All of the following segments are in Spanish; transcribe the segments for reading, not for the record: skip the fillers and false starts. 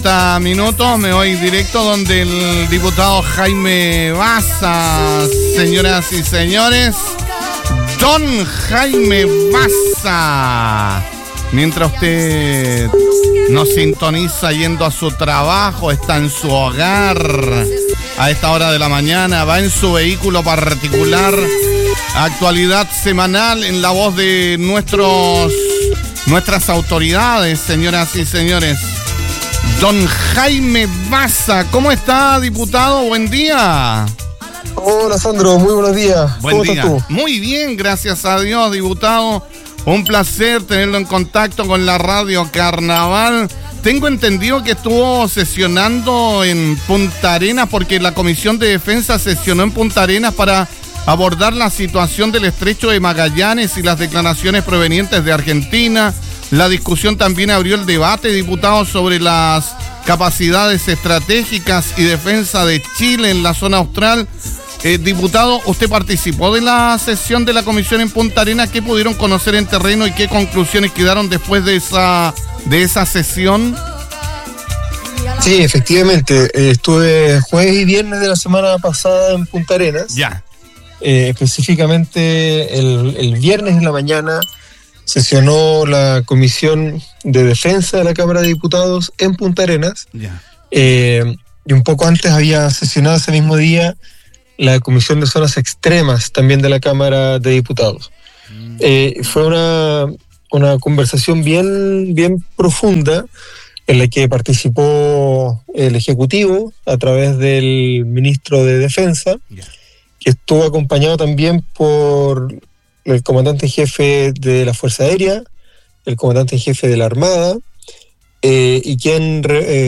Minutos me voy directo donde el diputado Jaime Baza, señoras y señores, don Jaime Baza. Mientras usted nos sintoniza yendo a su trabajo, está en su hogar a esta hora de la mañana, va en su vehículo particular, actualidad semanal en la voz de nuestras autoridades, señoras y señores. Don Jaime Baza, ¿cómo está, diputado? Buen día. Hola, Sandro, muy buenos días. ¿Cómo estás tú? Muy bien, gracias a Dios, diputado. Un placer tenerlo en contacto con la Radio Carnaval. Tengo entendido que estuvo sesionando en Punta Arenas porque la Comisión de Defensa sesionó en Punta Arenas para abordar la situación del Estrecho de Magallanes y las declaraciones provenientes de Argentina. La discusión también abrió el debate, diputado, sobre las capacidades estratégicas y defensa de Chile en la zona austral. Diputado, usted participó de la sesión de la comisión en Punta Arenas. ¿Qué pudieron conocer en terreno y qué conclusiones quedaron después de esa sesión? Sí, efectivamente. Estuve jueves y viernes de la semana pasada en Punta Arenas. Ya. Específicamente el viernes en la mañana sesionó la Comisión de Defensa de la Cámara de Diputados en Punta Arenas. Ya. Y un poco antes había sesionado ese mismo día la Comisión de Zonas Extremas también de la Cámara de Diputados. Fue una conversación bien profunda en la que participó el Ejecutivo a través del Ministro de Defensa, que estuvo acompañado también por el comandante jefe de la Fuerza Aérea, el comandante jefe de la Armada, y quien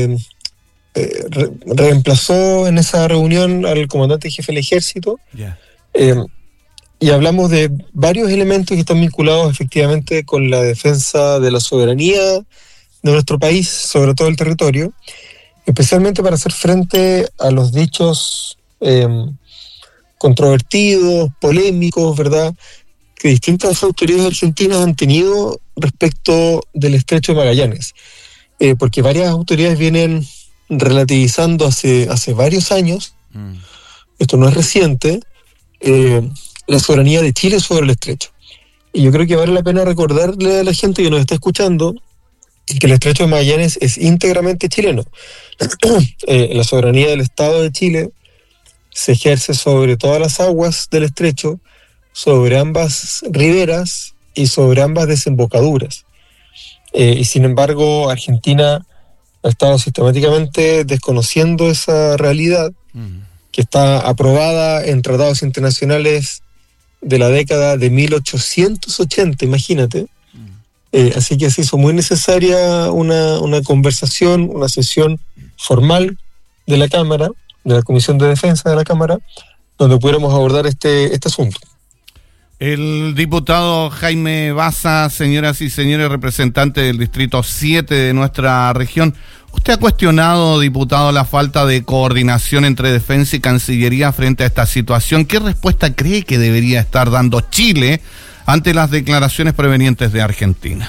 reemplazó en esa reunión al comandante jefe del Ejército. Y hablamos de varios elementos que están vinculados efectivamente con la defensa de la soberanía de nuestro país, sobre todo el territorio, especialmente para hacer frente a los dichos controvertidos, polémicos, ¿verdad?, que distintas autoridades argentinas han tenido respecto del Estrecho de Magallanes. Porque varias autoridades vienen relativizando hace varios años, esto no es reciente, la soberanía de Chile sobre el Estrecho. Y yo creo que vale la pena recordarle a la gente que nos está escuchando que el Estrecho de Magallanes es íntegramente chileno. La soberanía del Estado de Chile se ejerce sobre todas las aguas del Estrecho, sobre ambas riberas y sobre ambas desembocaduras. Y sin embargo, Argentina ha estado sistemáticamente desconociendo esa realidad que está aprobada en tratados internacionales de la década de 1880, imagínate. Así que se hizo muy necesaria una conversación, una sesión formal de la Cámara, de la Comisión de Defensa de la Cámara, donde pudiéramos abordar este asunto. El diputado Jaime Baza, señoras y señores, representante del Distrito 7 de nuestra región. ¿Usted ha cuestionado, diputado, la falta de coordinación entre Defensa y Cancillería frente a esta situación? ¿Qué respuesta cree que debería estar dando Chile ante las declaraciones provenientes de Argentina?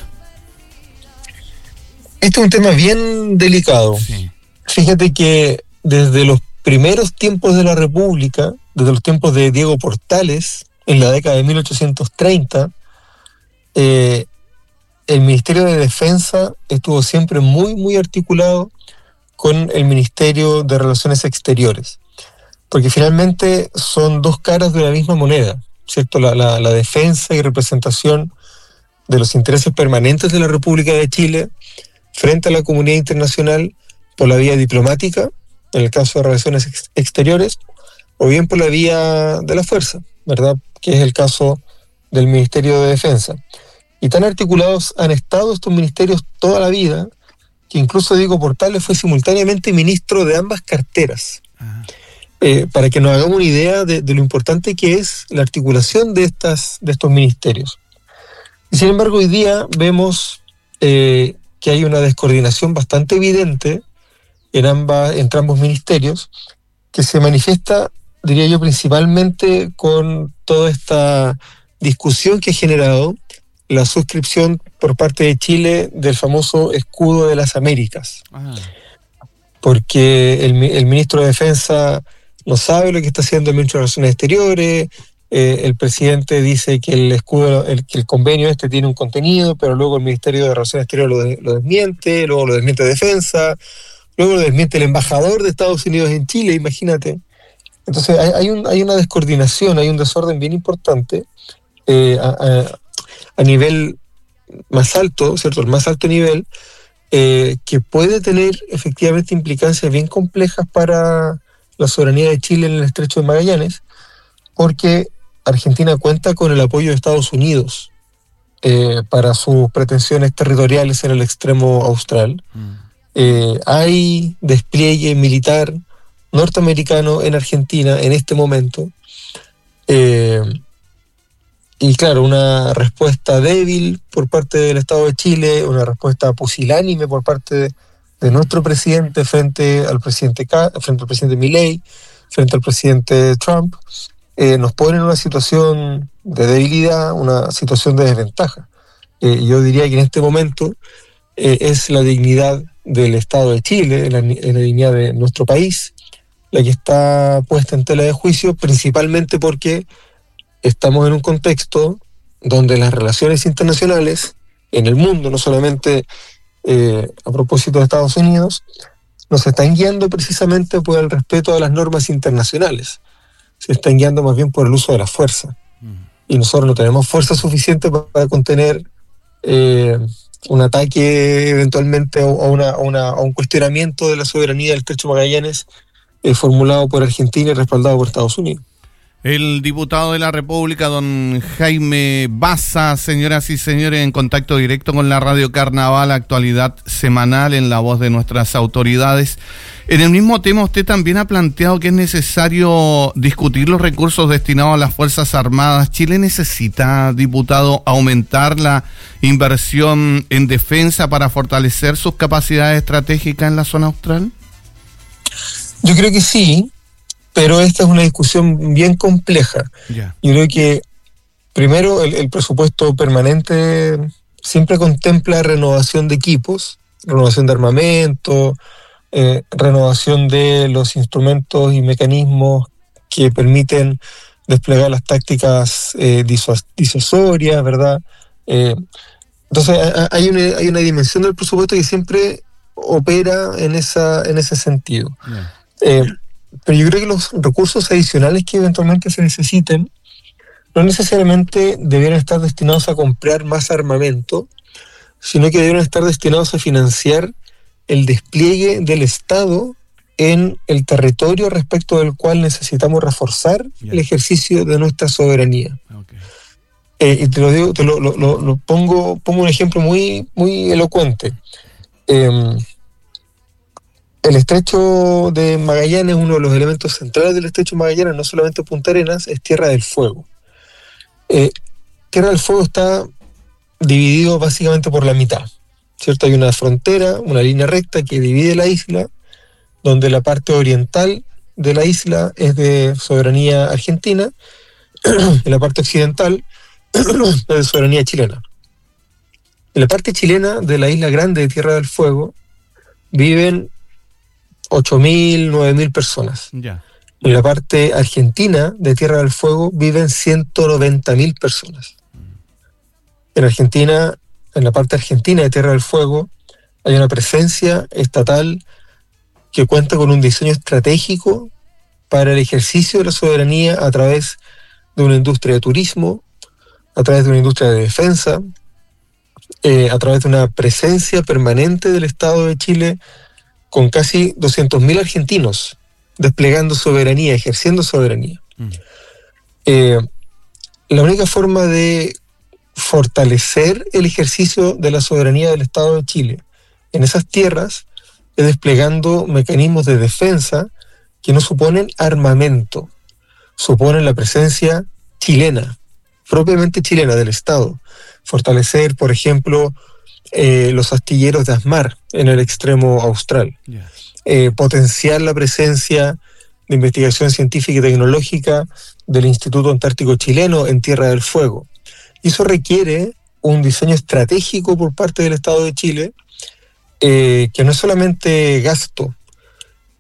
Este es un tema bien delicado. Sí. Fíjate que desde los primeros tiempos de la República, desde los tiempos de Diego Portales, en la década de 1830, el Ministerio de Defensa estuvo siempre muy articulado con el Ministerio de Relaciones Exteriores, porque finalmente son dos caras de la misma moneda, ¿cierto? La defensa y representación de los intereses permanentes de la República de Chile frente a la comunidad internacional por la vía diplomática, en el caso de Relaciones Exteriores, o bien por la vía de la fuerza, ¿verdad?, que es el caso del Ministerio de Defensa. Y tan articulados han estado estos ministerios toda la vida, que incluso Diego Portales fue simultáneamente ministro de ambas carteras. Para que nos hagamos una idea de lo importante que es la articulación de estos ministerios. Y sin embargo, hoy día vemos que hay una descoordinación bastante evidente entre ambos ministerios, que se manifiesta, diría yo, principalmente con toda esta discusión que ha generado la suscripción por parte de Chile del famoso escudo de las Américas. porque el ministro de Defensa no sabe lo que está haciendo el ministro de Relaciones Exteriores. El presidente dice que que el convenio tiene un contenido, pero luego el Ministerio de Relaciones Exteriores lo desmiente, luego lo desmiente Defensa, luego lo desmiente el embajador de Estados Unidos en Chile, imagínate. Entonces hay una descoordinación, hay un desorden bien importante a nivel más alto, ¿cierto? El más alto nivel, que puede tener efectivamente implicancias bien complejas para la soberanía de Chile en el Estrecho de Magallanes, porque Argentina cuenta con el apoyo de Estados Unidos para sus pretensiones territoriales en el extremo austral. Hay despliegue militar norteamericano en Argentina en este momento. Y claro, una respuesta débil por parte del Estado de Chile, una respuesta pusilánime por parte de nuestro presidente frente al presidente Milei, frente al presidente Trump, nos pone en una situación de debilidad, una situación de desventaja. Yo diría que en este momento es la dignidad del Estado de Chile, la dignidad de nuestro país, la que está puesta en tela de juicio, principalmente porque estamos en un contexto donde las relaciones internacionales en el mundo, no solamente a propósito de Estados Unidos, nos están guiando precisamente por el respeto a las normas internacionales. Se están guiando más bien por el uso de la fuerza. Y nosotros no tenemos fuerza suficiente para contener un ataque eventualmente a un cuestionamiento de la soberanía del Estrecho de Magallanes formulado por Argentina y respaldado por Estados Unidos. El diputado de la República, don Jaime Baza, señoras y señores, en contacto directo con la Radio Carnaval, actualidad semanal en la voz de nuestras autoridades. En el mismo tema, usted también ha planteado que es necesario discutir los recursos destinados a las Fuerzas Armadas. ¿Chile necesita, diputado, aumentar la inversión en defensa para fortalecer sus capacidades estratégicas en la zona austral? Yo creo que sí. Pero esta es una discusión bien compleja. Yeah. Yo creo que, primero, el presupuesto permanente siempre contempla renovación de equipos, renovación de armamento, renovación de los instrumentos y mecanismos que permiten desplegar las tácticas disuasorias, ¿verdad? Entonces, hay una dimensión del presupuesto que siempre opera en ese sentido. Yeah. Pero yo creo que los recursos adicionales que eventualmente se necesiten no necesariamente debieran estar destinados a comprar más armamento, sino que debieran estar destinados a financiar el despliegue del Estado en el territorio respecto del cual necesitamos reforzar el ejercicio de nuestra soberanía. Okay. Y te lo digo, pongo un ejemplo muy, muy elocuente. El Estrecho de Magallanes, uno de los elementos centrales del Estrecho de Magallanes, no solamente Punta Arenas, es Tierra del Fuego. Tierra del Fuego está dividido básicamente por la mitad, ¿cierto? Hay una frontera, una línea recta que divide la isla, donde la parte oriental de la isla es de soberanía argentina, y la parte occidental es de soberanía chilena. En la parte chilena de la isla grande de Tierra del Fuego viven 8.000, 9.000 personas. Yeah. En la parte argentina de Tierra del Fuego viven 190.000 personas. En Argentina, en la parte argentina de Tierra del Fuego, hay una presencia estatal que cuenta con un diseño estratégico para el ejercicio de la soberanía a través de una industria de turismo, a través de una industria de defensa, a través de una presencia permanente del Estado de Chile con casi 200.000 argentinos desplegando soberanía, ejerciendo soberanía. La única forma de fortalecer el ejercicio de la soberanía del Estado de Chile en esas tierras es desplegando mecanismos de defensa que no suponen armamento, suponen la presencia chilena, propiamente chilena del Estado. Fortalecer, por ejemplo, los astilleros de ASMAR en el extremo austral. Yeah. Potenciar la presencia de investigación científica y tecnológica del Instituto Antártico Chileno en Tierra del Fuego. Y eso requiere un diseño estratégico por parte del Estado de Chile, que no es solamente gasto,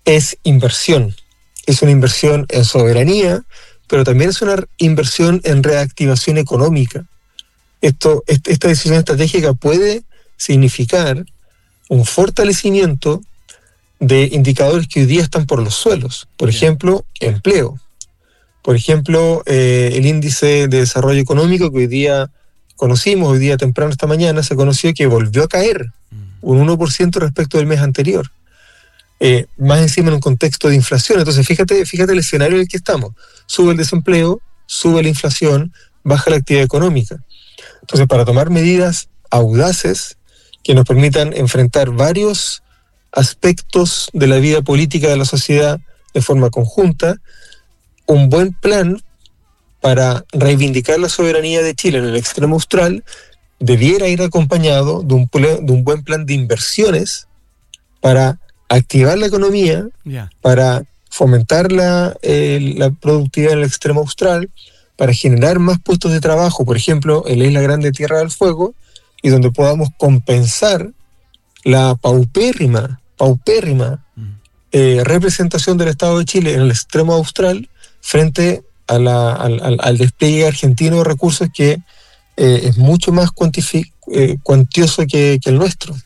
es inversión. Es una inversión en soberanía, pero también es una inversión en reactivación económica. Esta decisión estratégica puede significar un fortalecimiento de indicadores que hoy día están por los suelos. Por ejemplo, empleo. Por ejemplo, el índice de desarrollo económico que hoy día conocimos, hoy día temprano esta mañana, se conoció que volvió a caer un 1% respecto del mes anterior. Más encima en un contexto de inflación. Entonces fíjate el escenario en el que estamos. Sube el desempleo, sube la inflación, baja la actividad económica. Entonces, para tomar medidas audaces que nos permitan enfrentar varios aspectos de la vida política de la sociedad de forma conjunta, un buen plan para reivindicar la soberanía de Chile en el extremo austral debiera ir acompañado de un buen plan de inversiones para activar la economía, para fomentar la productividad en el extremo austral, para generar más puestos de trabajo, por ejemplo, en la Isla Grande de Tierra del Fuego, y donde podamos compensar la paupérrima representación del Estado de Chile en el extremo austral frente al despliegue argentino de recursos que es mucho más cuantioso que el nuestro.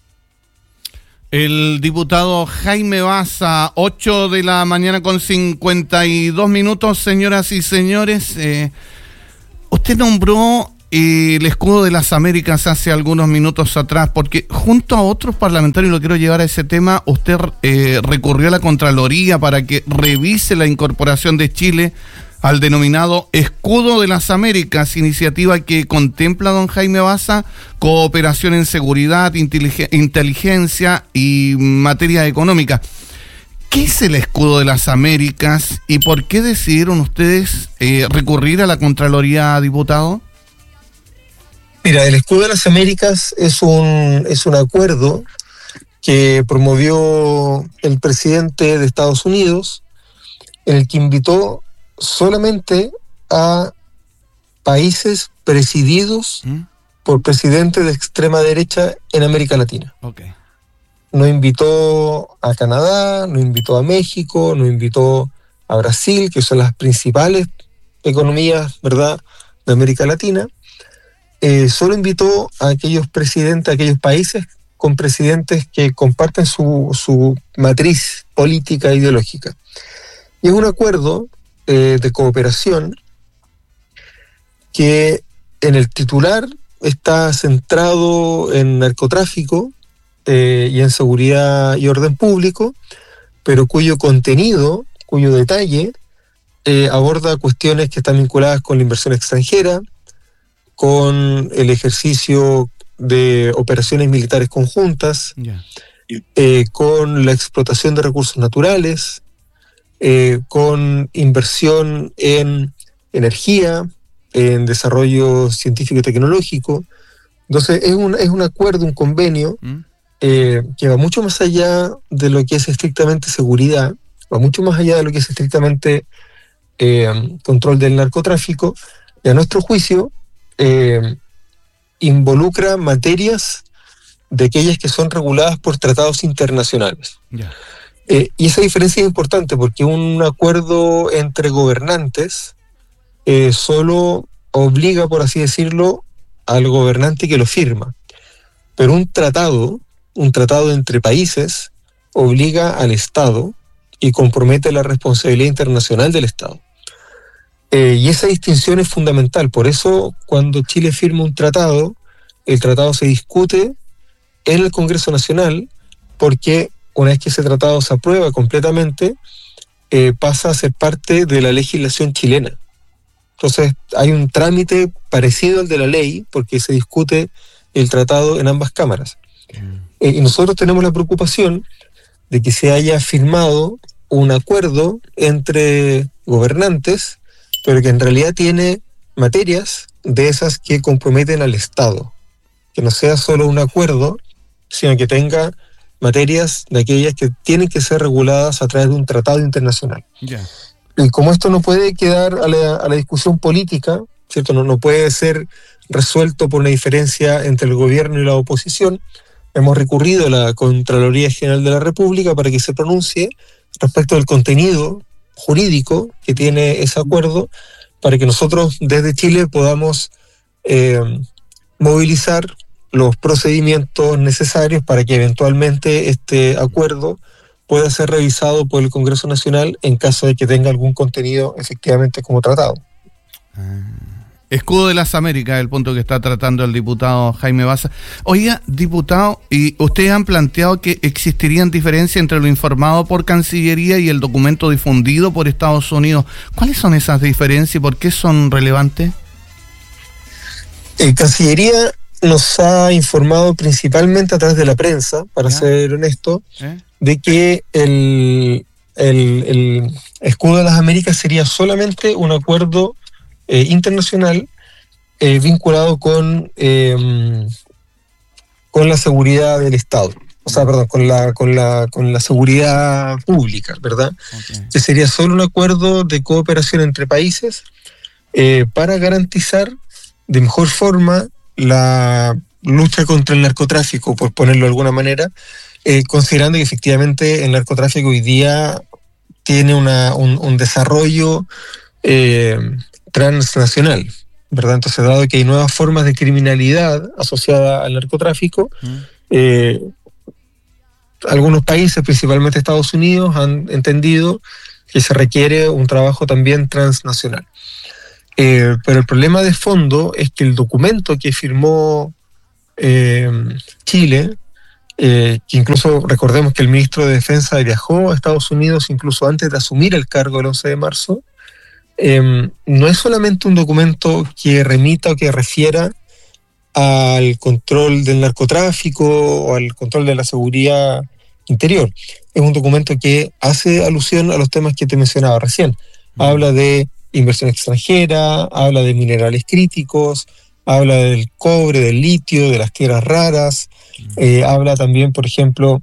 El diputado Jaime Baza, 8 de la mañana con 52 minutos, señoras y señores. Usted nombró el escudo de las Américas hace algunos minutos atrás, porque junto a otros parlamentarios, lo quiero llevar a ese tema, usted recurrió a la Contraloría para que revise la incorporación de Chile al denominado Escudo de las Américas, iniciativa que contempla, don Jaime Baza, cooperación en seguridad, inteligencia y materia económica. ¿Qué es el Escudo de las Américas y por qué decidieron ustedes recurrir a la Contraloría, diputado? Mira, el Escudo de las Américas es un acuerdo que promovió el presidente de Estados Unidos, en el que invitó solamente a países presididos por presidentes de extrema derecha en América Latina. Okay. No invitó a Canadá, no invitó a México, no invitó a Brasil, que son las principales economías, ¿verdad?, de América Latina. Solo invitó a aquellos presidentes, a aquellos países con presidentes que comparten su matriz política e ideológica. Y es un acuerdo de cooperación que en el titular está centrado en narcotráfico y en seguridad y orden público, pero cuyo contenido, cuyo detalle aborda cuestiones que están vinculadas con la inversión extranjera, con el ejercicio de operaciones militares conjuntas, con la explotación de recursos naturales, con inversión en energía, en desarrollo científico y tecnológico. Entonces es un acuerdo, un convenio que va mucho más allá de lo que es estrictamente seguridad, va mucho más allá de lo que es estrictamente control del narcotráfico, y a nuestro juicio involucra materias de aquellas que son reguladas por tratados internacionales. Y esa diferencia es importante porque un acuerdo entre gobernantes solo obliga, por así decirlo, al gobernante que lo firma. Pero un tratado entre países obliga al Estado y compromete la responsabilidad internacional del Estado. Y esa distinción es fundamental. Por eso, cuando Chile firma un tratado, el tratado se discute en el Congreso Nacional, porque una vez que ese tratado se aprueba completamente, pasa a ser parte de la legislación chilena. Entonces, hay un trámite parecido al de la ley, porque se discute el tratado en ambas cámaras. Y nosotros tenemos la preocupación de que se haya firmado un acuerdo entre gobernantes, pero que en realidad tiene materias de esas que comprometen al Estado. Que no sea solo un acuerdo, sino que tenga materias de aquellas que tienen que ser reguladas a través de un tratado internacional. Y como esto no puede quedar a la discusión política, ¿cierto? No puede ser resuelto por una diferencia entre el gobierno y la oposición, hemos recurrido a la Contraloría General de la República para que se pronuncie respecto del contenido jurídico que tiene ese acuerdo, para que nosotros desde Chile podamos movilizar los procedimientos necesarios para que eventualmente este acuerdo pueda ser revisado por el Congreso Nacional en caso de que tenga algún contenido efectivamente como tratado. Escudo de las Américas, el punto que está tratando el diputado Jaime Baza. Oiga, diputado, y ustedes han planteado que existirían diferencias entre lo informado por Cancillería y el documento difundido por Estados Unidos. ¿Cuáles son esas diferencias y por qué son relevantes? Cancillería nos ha informado principalmente a través de la prensa, para ser honesto, de que el Escudo de las Américas sería solamente un acuerdo internacional vinculado con la seguridad del Estado, o sea, perdón, con la seguridad pública, ¿verdad? Okay. Que sería solo un acuerdo de cooperación entre países para garantizar de mejor forma la lucha contra el narcotráfico, por ponerlo de alguna manera, considerando que efectivamente el narcotráfico hoy día tiene un desarrollo transnacional, ¿verdad? Entonces, dado que hay nuevas formas de criminalidad asociada al narcotráfico, algunos países, principalmente Estados Unidos, han entendido que se requiere un trabajo también transnacional. Pero el problema de fondo es que el documento que firmó Chile, que incluso recordemos que el ministro de Defensa viajó a Estados Unidos incluso antes de asumir el cargo el 11 de marzo, no es solamente un documento que remita o que refiera al control del narcotráfico o al control de la seguridad interior. Es un documento que hace alusión a los temas que te mencionaba recién. Habla de inversión extranjera, habla de minerales críticos, habla del cobre, del litio, de las tierras raras, habla también, por ejemplo,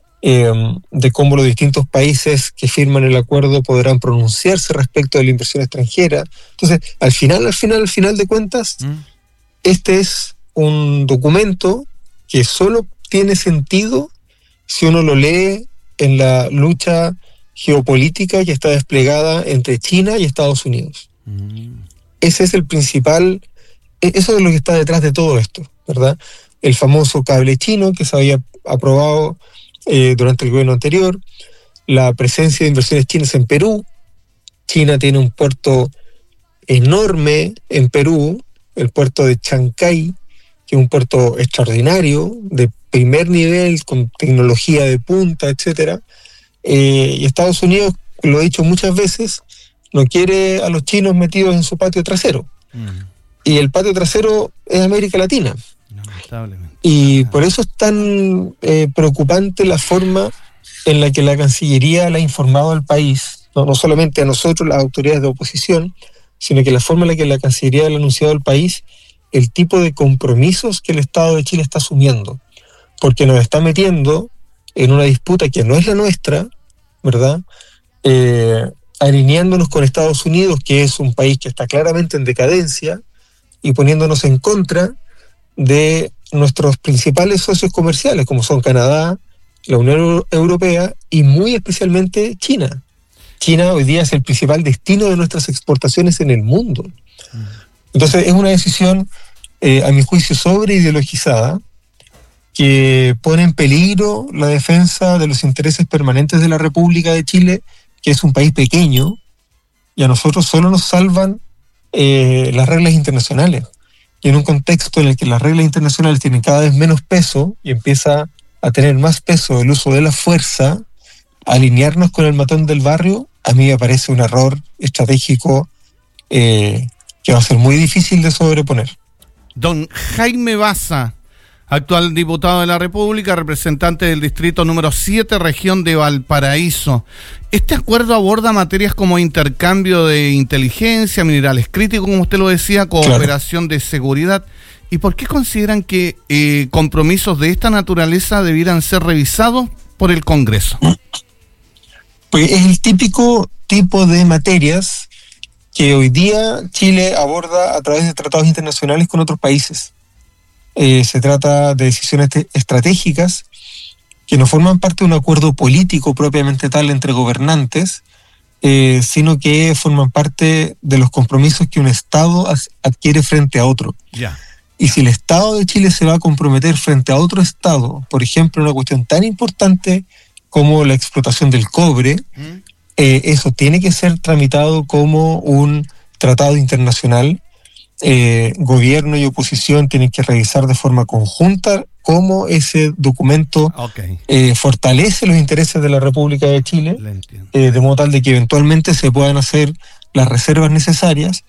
de cómo los distintos países que firman el acuerdo podrán pronunciarse respecto de la inversión extranjera. Entonces, al final de cuentas, este es un documento que solo tiene sentido si uno lo lee en la lucha geopolítica que está desplegada entre China y Estados Unidos. Ese es el principal, eso es lo que está detrás de todo esto, ¿verdad? El famoso cable chino que se había aprobado durante el gobierno anterior, la presencia de inversiones chinas en Perú. China tiene un puerto enorme en Perú, el puerto de Chancay, que es un puerto extraordinario, de primer nivel, con tecnología de punta, etcétera. Y Estados Unidos, lo he dicho muchas veces, no quiere a los chinos metidos en su patio trasero. Y el patio trasero es América Latina. Y por eso es tan preocupante la forma en la que la Cancillería le ha informado al país, no solamente a nosotros, las autoridades de oposición, sino que la forma en la que la Cancillería le ha anunciado al país el tipo de compromisos que el Estado de Chile está asumiendo, porque nos está metiendo en una disputa que no es la nuestra, ¿verdad? Alineándonos con Estados Unidos, que es un país que está claramente en decadencia, y poniéndonos en contra de nuestros principales socios comerciales, como son Canadá, la Unión Europea y muy especialmente China. China hoy día es el principal destino de nuestras exportaciones en el mundo. Entonces es una decisión, a mi juicio, sobreideologizada, que pone en peligro la defensa de los intereses permanentes de la República de Chile, que es un país pequeño, y a nosotros solo nos salvan las reglas internacionales. Y en un contexto en el que las reglas internacionales tienen cada vez menos peso y empieza a tener más peso el uso de la fuerza, alinearnos con el matón del barrio, a mí me parece un error estratégico que va a ser muy difícil de sobreponer. Don Jaime Baza, actual diputado de la República, representante del distrito número 7, región de Valparaíso. Este acuerdo aborda materias como intercambio de inteligencia, minerales críticos, como usted lo decía, cooperación de seguridad. ¿Y por qué consideran que compromisos de esta naturaleza debieran ser revisados por el Congreso? Pues es el típico tipo de materias que hoy día Chile aborda a través de tratados internacionales con otros países. se trata de decisiones estratégicas que no forman parte de un acuerdo político propiamente tal entre gobernantes, sino que forman parte de los compromisos que un Estado adquiere frente a otro. Yeah. Y si el Estado de Chile se va a comprometer frente a otro Estado, por ejemplo, una cuestión tan importante como la explotación del cobre, eso tiene que ser tramitado como un tratado internacional. Gobierno y oposición tienen que revisar de forma conjunta cómo ese documento fortalece los intereses de la República de Chile, de modo tal de que eventualmente se puedan hacer las reservas necesarias,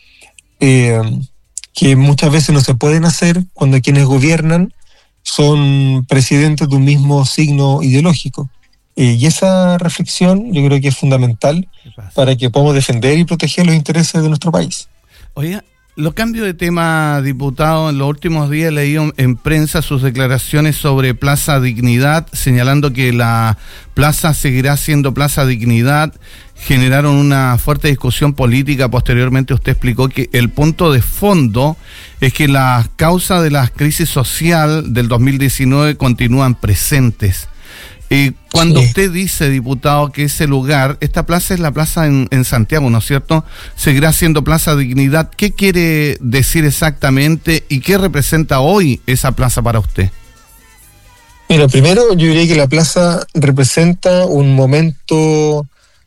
que muchas veces no se pueden hacer cuando quienes gobiernan son presidentes de un mismo signo ideológico. Y esa reflexión yo creo que es fundamental para que podamos defender y proteger los intereses de nuestro país. Oiga, lo cambio de tema, diputado. En los últimos días he leído en prensa sus declaraciones sobre Plaza Dignidad, señalando que la plaza seguirá siendo Plaza Dignidad. Generaron una fuerte discusión política. Posteriormente usted explicó que el punto de fondo es que las causas de la crisis social del 2019 continúan presentes. Cuando usted dice, diputado, que ese lugar, esta plaza es la plaza en Santiago, ¿no es cierto? Seguirá siendo Plaza Dignidad. ¿Qué quiere decir exactamente y qué representa hoy esa plaza para usted? Mira, primero yo diría que la plaza representa un momento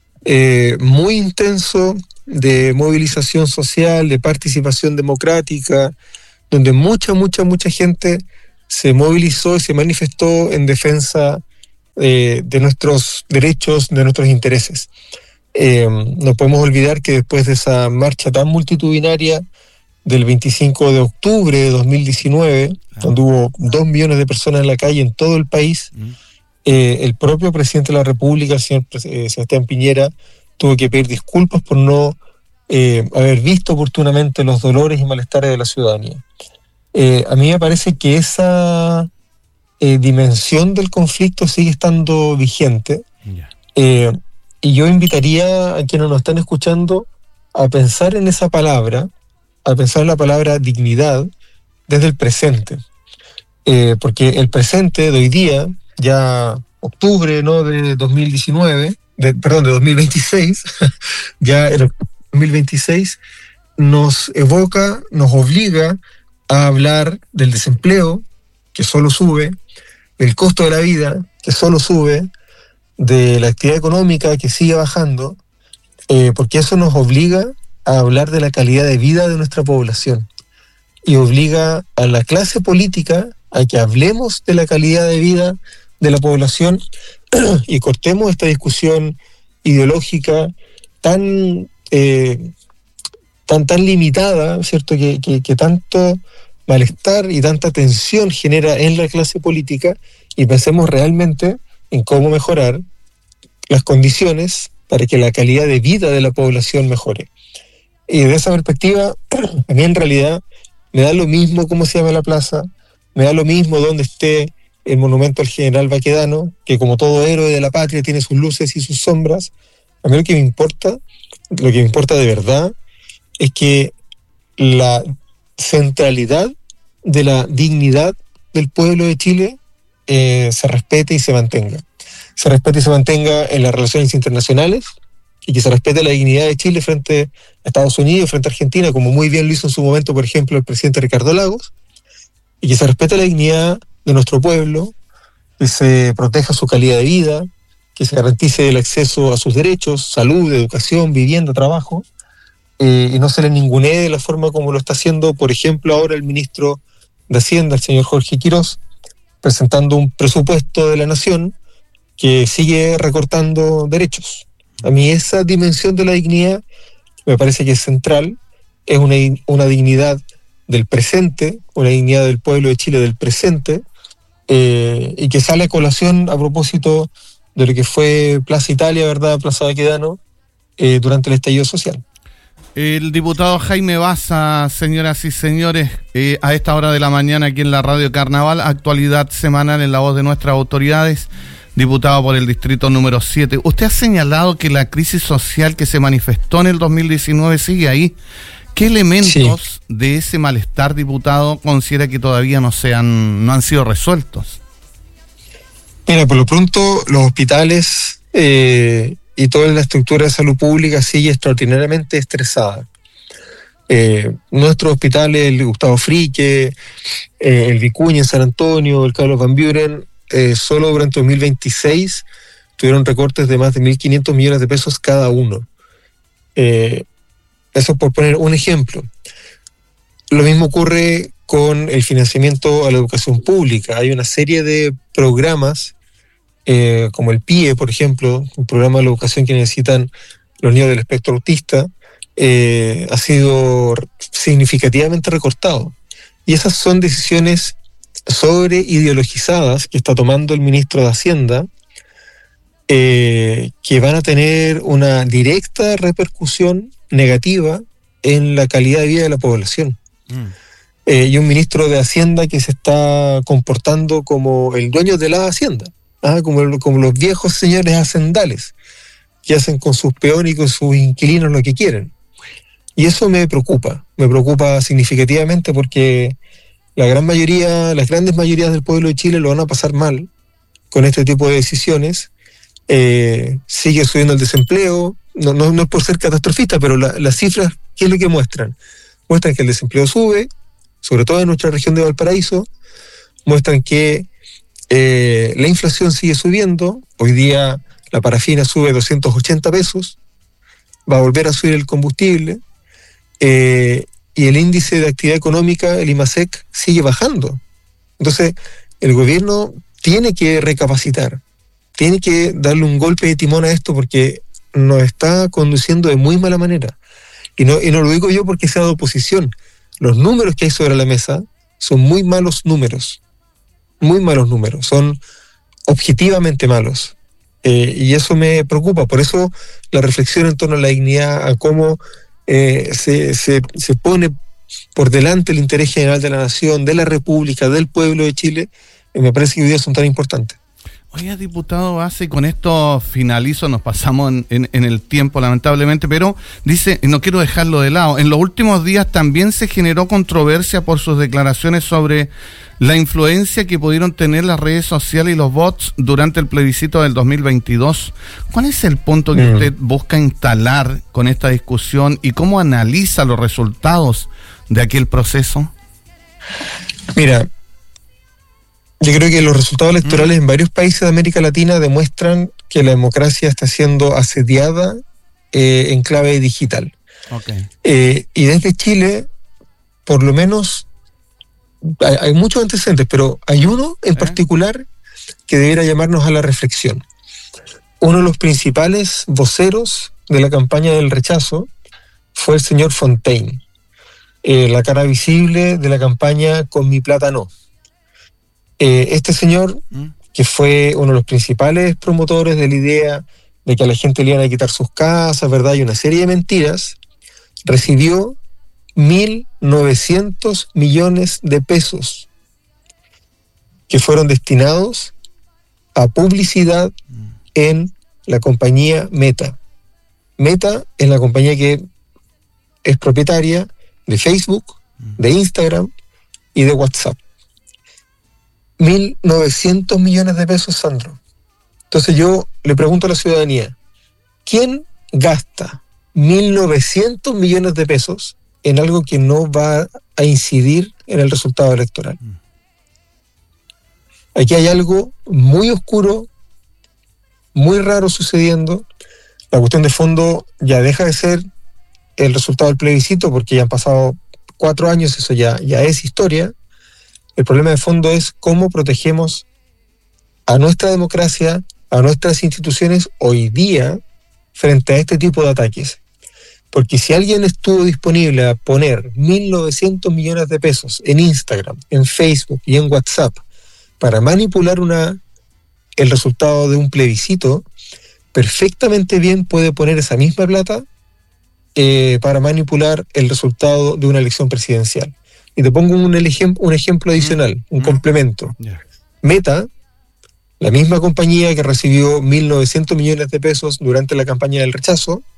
muy intenso de movilización social, de participación democrática, donde mucha gente se movilizó y se manifestó en defensa de nuestros derechos, de nuestros intereses. No podemos olvidar que después de esa marcha tan multitudinaria del 25 de octubre de 2019, donde hubo 2 millones de personas en la calle en todo el país, el propio presidente de la República, el señor Sebastián Piñera, tuvo que pedir disculpas por no haber visto oportunamente los dolores y malestares de la ciudadanía. A mí me parece que esa dimensión del conflicto sigue estando vigente. Y yo invitaría a quienes nos están escuchando a pensar en esa palabra, a pensar en la palabra dignidad desde el presente. Porque el presente de hoy día, ya octubre, ¿no?, de 2019, de 2026, ya el 2026 nos evoca, nos obliga a hablar del desempleo, que solo sube, del costo de la vida, que solo sube, de la actividad económica, que sigue bajando, porque eso nos obliga a hablar de la calidad de vida de nuestra población y obliga a la clase política a que hablemos de la calidad de vida de la población y cortemos esta discusión ideológica tan limitada, ¿cierto?, que tanto malestar y tanta tensión genera en la clase política, y pensemos realmente en cómo mejorar las condiciones para que la calidad de vida de la población mejore. Y de esa perspectiva, a mí en realidad me da lo mismo cómo se llama la plaza, me da lo mismo dónde esté el monumento al general Baquedano, que como todo héroe de la patria tiene sus luces y sus sombras. A mí lo que me importa de verdad, es que la centralidad de la dignidad del pueblo de Chile se respete y se mantenga. Se respete y se mantenga en las relaciones internacionales, y que se respete la dignidad de Chile frente a Estados Unidos, frente a Argentina, como muy bien lo hizo en su momento, por ejemplo, el presidente Ricardo Lagos, y que se respete la dignidad de nuestro pueblo, que se proteja su calidad de vida, que se garantice el acceso a sus derechos, salud, educación, vivienda, trabajo, y no se le ningunee de la forma como lo está haciendo, por ejemplo, ahora el ministro de Hacienda, el señor Jorge Quirós, presentando un presupuesto de la nación que sigue recortando derechos. A mí esa dimensión de la dignidad me parece que es central, es una dignidad del presente, una dignidad del pueblo de Chile del presente, y que sale a colación a propósito de lo que fue Plaza Italia, ¿verdad?, Plaza Baquedano, durante el estallido social. El diputado Jaime Baza, señoras y señores, a esta hora de la mañana aquí en la Radio Carnaval, actualidad semanal en la voz de nuestras autoridades, diputado por el distrito número 7. Usted ha señalado que la crisis social que se manifestó en el 2019 sigue ahí, ¿Qué elementos de ese malestar, diputado, considera que todavía no han sido resueltos? Mira, por lo pronto los hospitales y toda la estructura de salud pública sigue extraordinariamente estresada. Nuestros hospitales, el Gustavo Frique, el Vicuña en San Antonio, el Carlos Van Buren, solo durante 2026 tuvieron recortes de más de 1.500 millones de pesos cada uno. Eso por poner un ejemplo. Lo mismo ocurre con el financiamiento a la educación pública. Hay una serie de programas, como el PIE, por ejemplo, un programa de la educación que necesitan los niños del espectro autista, ha sido significativamente recortado. Y esas son decisiones sobre ideologizadas que está tomando el ministro de Hacienda, que van a tener una directa repercusión negativa en la calidad de vida de la población. Y un ministro de Hacienda que se está comportando como el dueño de la Hacienda, como los viejos señores hacendales, que hacen con sus peones y con sus inquilinos lo que quieren. Y eso me preocupa significativamente, porque las grandes mayorías del pueblo de Chile lo van a pasar mal con este tipo de decisiones. Sigue subiendo el desempleo, no es por ser catastrofista, pero las cifras, ¿qué es lo que muestran? Muestran que el desempleo sube, sobre todo en nuestra región de Valparaíso, muestran que la inflación sigue subiendo. Hoy día la parafina sube 280 pesos, va a volver a subir el combustible, y el índice de actividad económica, el IMASEC, sigue bajando. Entonces, el gobierno tiene que recapacitar, tiene que darle un golpe de timón a esto, porque nos está conduciendo de muy mala manera. Y no lo digo yo porque sea de oposición. Los números que hay sobre la mesa son muy malos números, son objetivamente malos. Y eso me preocupa. Por eso la reflexión en torno a la dignidad, a cómo se pone por delante el interés general de la nación, de la República, del pueblo de Chile, me parece que hoy día son tan importantes. Oiga, diputado Base, y con esto finalizo, nos pasamos en el tiempo lamentablemente, pero dice, no quiero dejarlo de lado, en los últimos días también se generó controversia por sus declaraciones sobre la influencia que pudieron tener las redes sociales y los bots durante el plebiscito del 2022. ¿Cuál es el punto que usted busca instalar con esta discusión y cómo analiza los resultados de aquel proceso? Mira, yo creo que los resultados electorales en varios países de América Latina demuestran que la democracia está siendo asediada en clave digital. Okay. Y desde Chile, por lo menos, hay muchos antecedentes, pero hay uno en particular que debiera llamarnos a la reflexión. Uno de los principales voceros de la campaña del rechazo fue el señor Fontaine, la cara visible de la campaña Con mi plata no. Este señor, que fue uno de los principales promotores de la idea de que a la gente le iban a quitar sus casas, ¿verdad? Y una serie de mentiras, recibió 1.900 millones de pesos que fueron destinados a publicidad en la compañía Meta. Meta es la compañía que es propietaria de Facebook, de Instagram y de WhatsApp. 1.900 millones de pesos, Sandro. Entonces yo le pregunto a la ciudadanía, ¿quién gasta 1.900 millones de pesos en algo que no va a incidir en el resultado electoral? Aquí hay algo muy oscuro, muy raro sucediendo. La cuestión de fondo ya deja de ser el resultado del plebiscito, porque ya han pasado 4 años, eso ya es historia. El problema de fondo es cómo protegemos a nuestra democracia, a nuestras instituciones hoy día frente a este tipo de ataques. Porque si alguien estuvo disponible a poner 1.900 millones de pesos en Instagram, en Facebook y en WhatsApp para manipular el resultado de un plebiscito, perfectamente bien puede poner esa misma plata para manipular el resultado de una elección presidencial. Y te pongo un ejemplo adicional, un complemento. Meta, la misma compañía que recibió 1.900 millones de pesos durante la campaña del rechazo,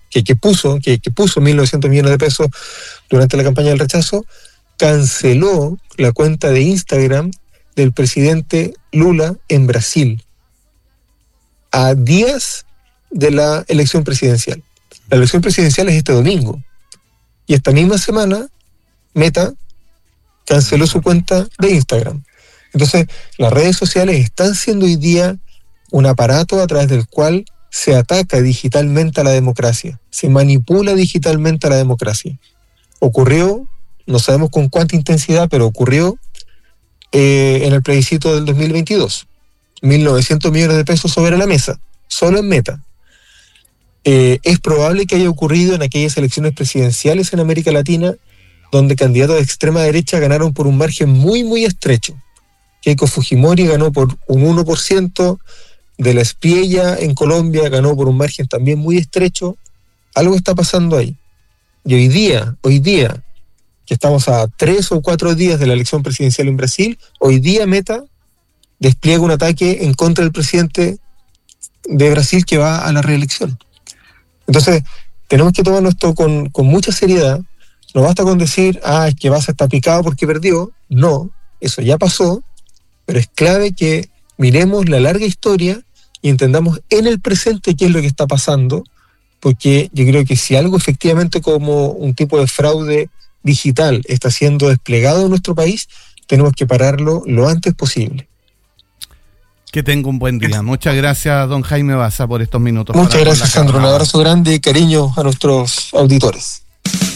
que puso 1.900 millones de pesos durante la campaña del rechazo, canceló la cuenta de Instagram del presidente Lula en Brasil, a días de la elección presidencial. La elección presidencial es este domingo, y esta misma semana Meta canceló su cuenta de Instagram. Entonces, las redes sociales están siendo hoy día un aparato a través del cual se ataca digitalmente a la democracia, se manipula digitalmente a la democracia. Ocurrió, no sabemos con cuánta intensidad, pero ocurrió en el plebiscito del 2022. 1.900 millones de pesos sobre la mesa, solo en Meta. Es probable que haya ocurrido en aquellas elecciones presidenciales en América Latina, donde candidatos de extrema derecha ganaron por un margen muy, muy estrecho. Keiko Fujimori ganó por un 1%, De la Espriella en Colombia ganó por un margen también muy estrecho. Algo está pasando ahí. Y hoy día, que estamos a 3 o 4 días de la elección presidencial en Brasil, hoy día Meta despliega un ataque en contra del presidente de Brasil que va a la reelección. Entonces, tenemos que tomarnos esto con mucha seriedad. No basta con decir, es que Baza está picado porque perdió. No, eso ya pasó, pero es clave que miremos la larga historia y entendamos en el presente qué es lo que está pasando, porque yo creo que si algo efectivamente como un tipo de fraude digital está siendo desplegado en nuestro país, tenemos que pararlo lo antes posible. Que tenga un buen día. Muchas gracias, don Jaime Baza, por estos minutos. Muchas gracias, Sandro. Un abrazo grande y cariño a nuestros auditores.